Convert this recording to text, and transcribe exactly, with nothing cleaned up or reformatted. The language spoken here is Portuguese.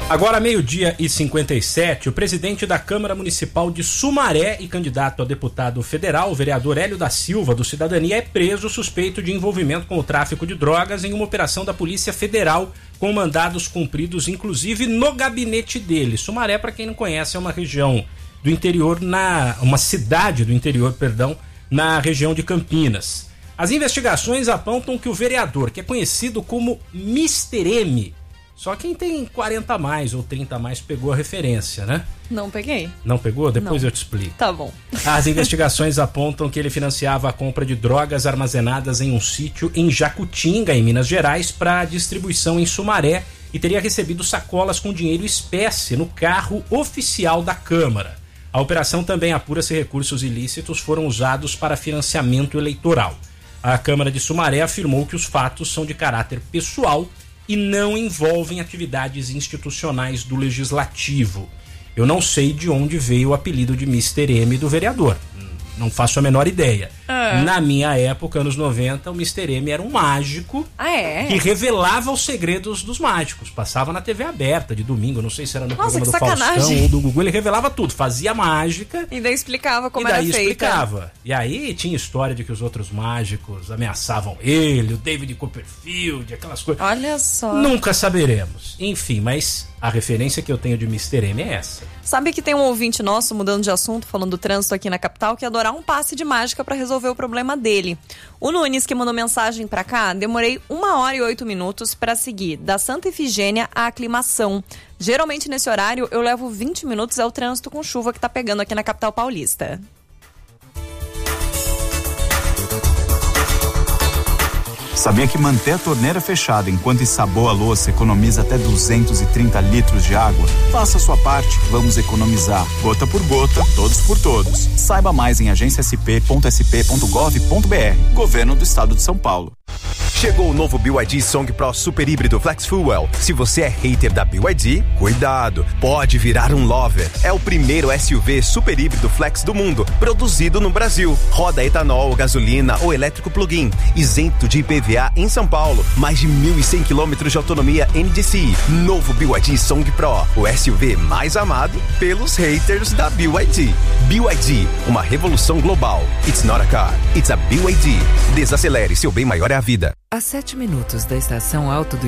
Agora, meio-dia e cinquenta e sete, o presidente da Câmara Municipal de Sumaré e candidato a deputado federal, o vereador Hélio da Silva, do Cidadania, é preso suspeito de envolvimento com o tráfico de drogas em uma operação da Polícia Federal, com mandados cumpridos, inclusive, no gabinete dele. Sumaré, para quem não conhece, é uma região do interior, na, uma cidade do interior, perdão, na região de Campinas. As investigações apontam que o vereador, que é conhecido como mister M, só quem tem quarenta a mais ou trinta a mais pegou a referência, né? Não peguei. Não pegou? Depois Não. eu te explico. Tá bom. As investigações apontam que ele financiava a compra de drogas armazenadas em um sítio em Jacutinga, em Minas Gerais, para distribuição em Sumaré, e teria recebido sacolas com dinheiro espécie no carro oficial da Câmara. A operação também apura se recursos ilícitos foram usados para financiamento eleitoral. A Câmara de Sumaré afirmou que os fatos são de caráter pessoal e não envolvem atividades institucionais do Legislativo. Eu não sei de onde veio o apelido de mister M do vereador. Não faço a menor ideia. Ah. Na minha época, anos noventa, o mister M era um mágico ah, é? que revelava os segredos dos mágicos. Passava na T V aberta de domingo, não sei se era no Nossa, programa do sacanagem. Faustão ou do Gugu. Ele revelava tudo, fazia mágica. E daí explicava como e daí era feita. explicava. E aí tinha história de que os outros mágicos ameaçavam ele, o David Copperfield, aquelas coisas. Olha só. Nunca saberemos. Enfim, mas a referência que eu tenho de mister M é essa. Sabe que tem um ouvinte nosso, mudando de assunto, falando do trânsito aqui na capital, que ia adorar um passe de mágica para resolver o problema dele. O Nunes, que mandou mensagem para cá, demorei uma hora e oito minutos para seguir da Santa Efigênia à Aclimação. Geralmente nesse horário eu levo vinte minutos, é o trânsito com chuva que tá pegando aqui na capital paulista. Sabia que manter a torneira fechada enquanto ensaboa a louça economiza até duzentos e trinta litros de água? Faça a sua parte, vamos economizar. Gota por gota, todos por todos. Saiba mais em agência s p ponto s p ponto gov ponto b r. Governo do Estado de São Paulo. Chegou o novo B Y D Song Pro Super Híbrido Flex Fuel. Se você é hater da B Y D, cuidado, pode virar um lover. É o primeiro S U V super híbrido flex do mundo, produzido no Brasil. Roda etanol, gasolina ou elétrico plug-in, isento de I P V A em São Paulo. Mais de mil e cem quilômetros de autonomia N D C I. Novo B Y D Song Pro, o S U V mais amado pelos haters da B Y D. B Y D, uma revolução global. It's not a car, it's a B Y D. Desacelere, seu bem maior é a vida. A sete minutos da estação Alto do